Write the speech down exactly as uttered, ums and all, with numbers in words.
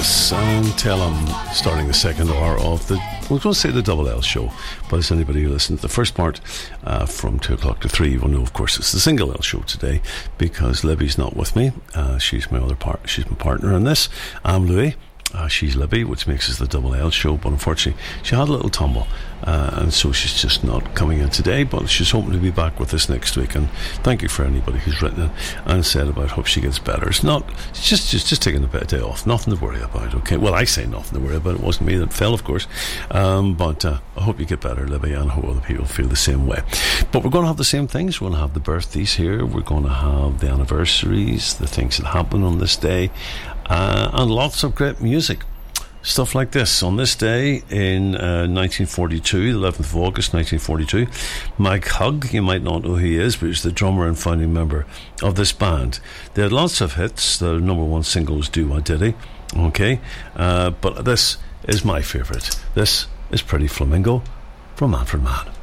this and tell them, starting the second hour of the, I was going to say the Double L show, but as anybody who listened to the first part uh, from two o'clock to three will know, of course, it's the Single L show today because Libby's not with me. Uh, she's my other part. She's my partner in this. I'm Louis. Uh, she's Libby, which makes us the Double L show, but unfortunately she had a little tumble, uh, and so she's just not coming in today, but she's hoping to be back with us next week. And thank you for anybody who's written in and said about hope she gets better. It's not, it's just just, just taking a bit of day off, nothing to worry about. Okay, well, I say nothing to worry about. It wasn't me that fell, of course, um, but uh, I hope you get better, Libby, and I hope other people feel the same way. But we're going to have the same things. We're going to have the birthdays here, we're going to have the anniversaries, the things that happen on this day, uh, and lots of great music. Stuff like this. On this day in uh, nineteen forty-two, the eleventh of August nineteen forty-two, Mike Hugg, you might not know who he is, but he's the drummer and founding member of this band. They had lots of hits. The number one singles, Do What Diddy, okay, uh, but this is my favourite. This is Pretty Flamingo from Manfred Mann.